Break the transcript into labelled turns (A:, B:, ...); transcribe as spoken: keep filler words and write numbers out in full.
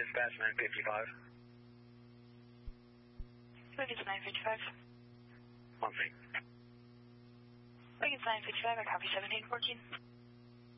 A: dispatch nine fifty-five.
B: Wiggins nine fifty-five.
A: One thing.
B: Wiggins nine fifty-five, I copy seventeen fourteen.